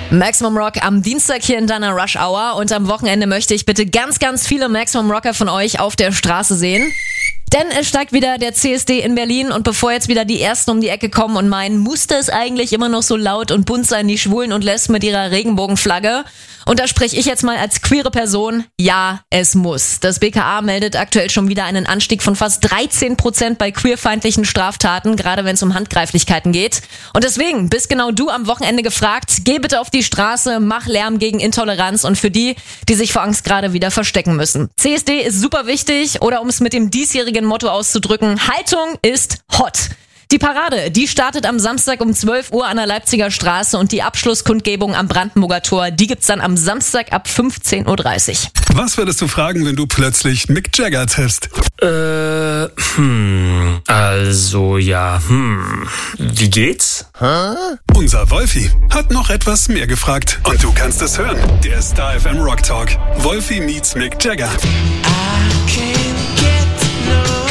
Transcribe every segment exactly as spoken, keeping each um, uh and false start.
Maximum Rock am Dienstag hier in deiner Rush Hour und am Wochenende möchte ich bitte ganz, ganz viele Maximum Rocker von euch auf der Straße sehen. Denn es steigt wieder der C S D in Berlin und bevor jetzt wieder die Ersten um die Ecke kommen und meinen, musste es eigentlich immer noch so laut und bunt sein, die Schwulen und Lesben mit ihrer Regenbogenflagge? Und da spreche ich jetzt mal als queere Person, ja, es muss. Das B K A meldet aktuell schon wieder einen Anstieg von fast dreizehn Prozent bei queerfeindlichen Straftaten, gerade wenn es um Handgreiflichkeiten geht. Und deswegen bist genau du am Wochenende gefragt, geh bitte auf die Straße, mach Lärm gegen Intoleranz und für die, die sich vor Angst gerade wieder verstecken müssen. C S D ist super wichtig oder um es mit dem diesjährigen Motto auszudrücken, Haltung ist hot. Die Parade, die startet am Samstag um zwölf Uhr an der Leipziger Straße und die Abschlusskundgebung am Brandenburger Tor, die gibt's dann am Samstag ab fünfzehn Uhr dreißig. Was würdest du fragen, wenn du plötzlich Mick Jagger triffst? Äh, hm, also ja, hm, wie geht's? Hä? Unser Wolfi hat noch etwas mehr gefragt und du kannst es hören. Der Star F M Rock Talk. Wolfi meets Mick Jagger. I can't get no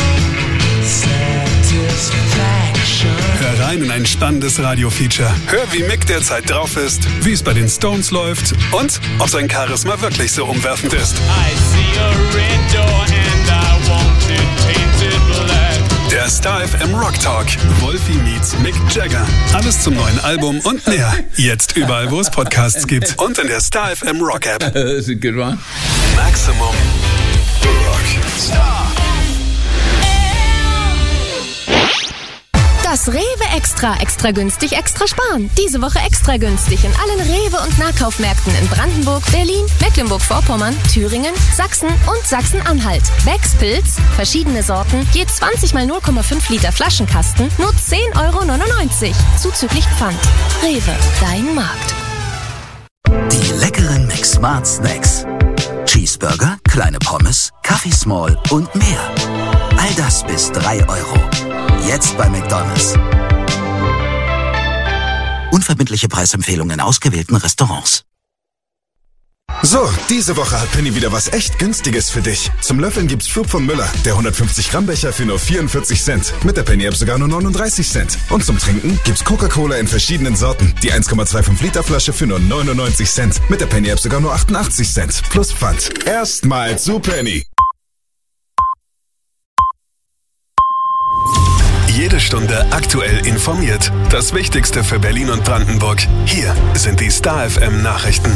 Hör rein in ein spannendes Radio-Feature. Hör, wie Mick derzeit drauf ist, wie es bei den Stones läuft und ob sein Charisma wirklich so umwerfend ist. Der Star F M Rock Talk. Wolfi meets Mick Jagger. Alles zum neuen Album und mehr. Jetzt überall, wo es Podcasts gibt. Und in der Star F M Rock App. That's a good one. Maximum Rock Star. Das Rewe Extra, extra günstig, extra sparen. Diese Woche extra günstig in allen Rewe- und Nahkaufmärkten in Brandenburg, Berlin, Mecklenburg-Vorpommern, Thüringen, Sachsen und Sachsen-Anhalt. Becks Pilz, verschiedene Sorten, je zwanzig mal null Komma fünf Liter Flaschenkasten, nur zehn Euro neunundneunzig. Zuzüglich Pfand. Rewe, dein Markt. Die leckeren McSmart Snacks. Cheeseburger, kleine Pommes, Kaffee Small und mehr. All das bis drei Euro. Jetzt bei McDonald's. Unverbindliche Preisempfehlungen in ausgewählten Restaurants. So, diese Woche hat Penny wieder was echt Günstiges für dich. Zum Löffeln gibt's Schub von Müller, der hundertfünfzig Gramm Becher für nur vierundvierzig Cent. Mit der Penny App sogar nur neununddreißig Cent. Und zum Trinken gibt's Coca-Cola in verschiedenen Sorten. Die eins Komma fünfundzwanzig Liter Flasche für nur neunundneunzig Cent. Mit der Penny App sogar nur achtundachtzig Cent. Plus Pfand. Erstmal zu Penny. Jede Stunde aktuell informiert. Das Wichtigste für Berlin und Brandenburg. Hier sind die Star F M Nachrichten.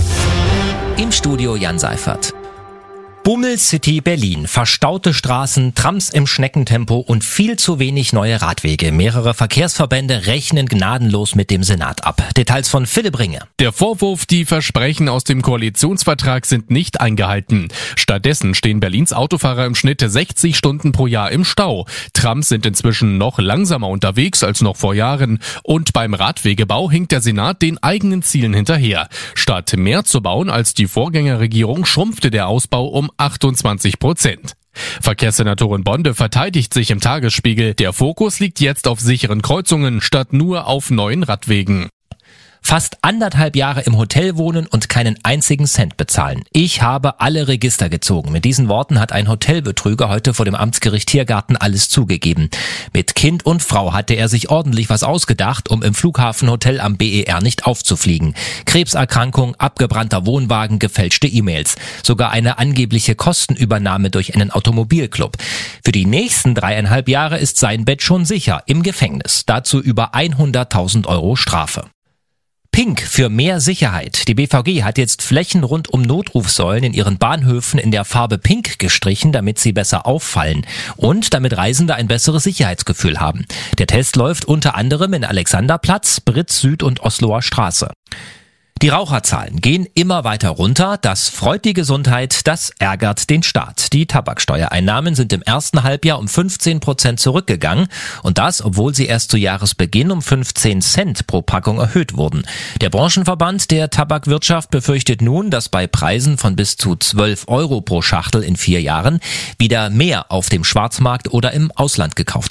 Im Studio Jan Seifert. Bummel City Berlin. Verstaute Straßen, Trams im Schneckentempo und viel zu wenig neue Radwege. Mehrere Verkehrsverbände rechnen gnadenlos mit dem Senat ab. Details von Philipp Ringe. Der Vorwurf, die Versprechen aus dem Koalitionsvertrag sind nicht eingehalten. Stattdessen stehen Berlins Autofahrer im Schnitt sechzig Stunden pro Jahr im Stau. Trams sind inzwischen noch langsamer unterwegs als noch vor Jahren. Und beim Radwegebau hinkt der Senat den eigenen Zielen hinterher. Statt mehr zu bauen als die Vorgängerregierung schrumpfte der Ausbau um achtundzwanzig Prozent. Verkehrssenatorin Bonde verteidigt sich im Tagesspiegel. Der Fokus liegt jetzt auf sicheren Kreuzungen statt nur auf neuen Radwegen. Fast anderthalb Jahre im Hotel wohnen und keinen einzigen Cent bezahlen. Ich habe alle Register gezogen. Mit diesen Worten hat ein Hotelbetrüger heute vor dem Amtsgericht Tiergarten alles zugegeben. Mit Kind und Frau hatte er sich ordentlich was ausgedacht, um im Flughafenhotel am B E R nicht aufzufliegen. Krebserkrankung, abgebrannter Wohnwagen, gefälschte E-Mails. Sogar eine angebliche Kostenübernahme durch einen Automobilclub. Für die nächsten dreieinhalb Jahre ist sein Bett schon sicher im Gefängnis. Dazu über hunderttausend Euro Strafe. Pink für mehr Sicherheit. Die B V G hat jetzt Flächen rund um Notrufsäulen in ihren Bahnhöfen in der Farbe Pink gestrichen, damit sie besser auffallen und damit Reisende ein besseres Sicherheitsgefühl haben. Der Test läuft unter anderem in Alexanderplatz, Britz Süd und Osloer Straße. Die Raucherzahlen gehen immer weiter runter. Das freut die Gesundheit, das ärgert den Staat. Die Tabaksteuereinnahmen sind im ersten Halbjahr um fünfzehn Prozent zurückgegangen. Und das, obwohl sie erst zu Jahresbeginn um fünfzehn Cent pro Packung erhöht wurden. Der Branchenverband der Tabakwirtschaft befürchtet nun, dass bei Preisen von bis zu zwölf Euro pro Schachtel in vier Jahren wieder mehr auf dem Schwarzmarkt oder im Ausland gekauft wird.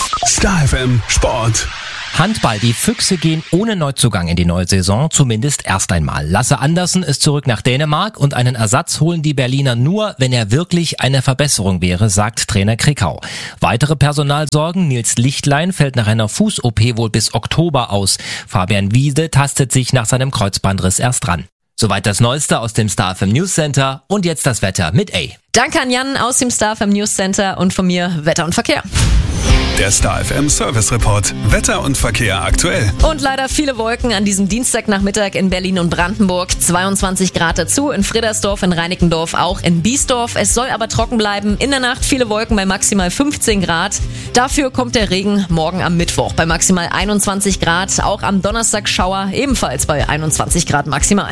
Star F M Sport. Handball. Die Füchse gehen ohne Neuzugang in die neue Saison, zumindest erst einmal. Lasse Andersen ist zurück nach Dänemark und einen Ersatz holen die Berliner nur, wenn er wirklich eine Verbesserung wäre, sagt Trainer Krickau. Weitere Personalsorgen: Nils Lichtlein fällt nach einer Fuß-O P wohl bis Oktober aus. Fabian Wiede tastet sich nach seinem Kreuzbandriss erst ran. Soweit das Neueste aus dem Star F M News Center und jetzt das Wetter mit A. Danke an Jan aus dem Star F M News Center und von mir Wetter und Verkehr. Der Star F M Service Report. Wetter und Verkehr aktuell. Und leider viele Wolken an diesem Dienstagnachmittag in Berlin und Brandenburg. zweiundzwanzig Grad dazu, in Friddersdorf, in Reinickendorf, auch in Biesdorf. Es soll aber trocken bleiben. In der Nacht viele Wolken bei maximal fünfzehn Grad. Dafür kommt der Regen morgen am Mittwoch bei maximal einundzwanzig Grad. Auch am Donnerstag Schauer, ebenfalls bei einundzwanzig Grad maximal.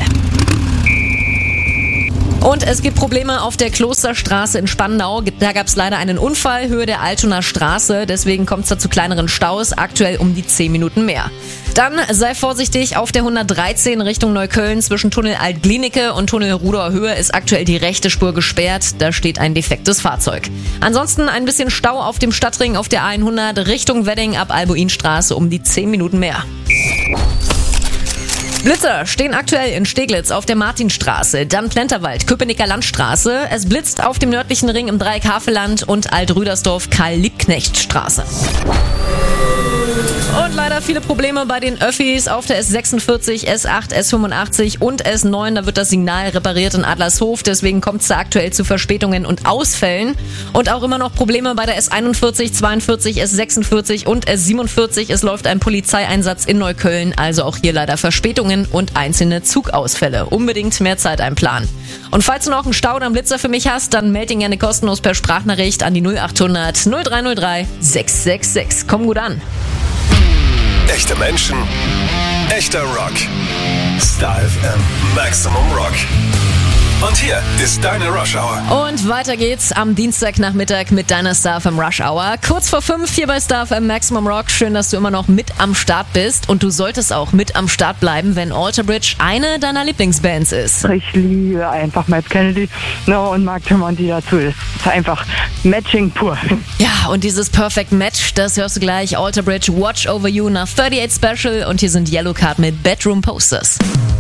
Und es gibt Probleme auf der Klosterstraße in Spandau. Da gab es leider einen Unfall, Höhe der Altonaer Straße. Deswegen kommt es da zu kleineren Staus, aktuell um die zehn Minuten mehr. Dann sei vorsichtig, auf der hundertdreizehn Richtung Neukölln zwischen Tunnel Alt-Glienicke und Tunnel Rudower Höhe ist aktuell die rechte Spur gesperrt. Da steht ein defektes Fahrzeug. Ansonsten ein bisschen Stau auf dem Stadtring auf der hundert Richtung Wedding ab Albuinstraße um die zehn Minuten mehr. Blitzer stehen aktuell in Steglitz auf der Martinstraße, dann Plenterwald, Köpenicker Landstraße. Es blitzt auf dem nördlichen Ring im Dreieck Havelland und Alt-Rüdersdorf Karl-Liebknecht-Straße. Und leider viele Probleme bei den Öffis auf der S sechsundvierzig, S acht, S fünfundachtzig und S neun. Da wird das Signal repariert in Adlershof. Deswegen kommt es da aktuell zu Verspätungen und Ausfällen. Und auch immer noch Probleme bei der S einundvierzig, zweiundvierzig, S sechsundvierzig und S siebenundvierzig. Es läuft ein Polizeieinsatz in Neukölln. Also auch hier leider Verspätungen und einzelne Zugausfälle. Unbedingt mehr Zeit einplanen. Und falls du noch einen Stau oder einen Blitzer für mich hast, dann melde ihn gerne kostenlos per Sprachnachricht an die null achthundert null drei null drei sechs sechs sechs. Komm gut an. Echte Menschen, echter Rock. Star F M Maximum Rock. Und hier ist deine Rush Hour. Und weiter geht's am Dienstagnachmittag mit deiner Star F M Rush Hour. Kurz vor fünf hier bei Star F M Maximum Rock. Schön, dass du immer noch mit am Start bist. Und du solltest auch mit am Start bleiben, wenn Alter Bridge eine deiner Lieblingsbands ist. Ich liebe einfach Matt Kennedy no, und Mark Tremonti dazu. Das ist einfach Matching pur. Ja, und dieses Perfect Match, das hörst du gleich. Alter Bridge, Watch Over You nach achtundvierzig Special. Und hier sind Yellow Card mit Bedroom Posters.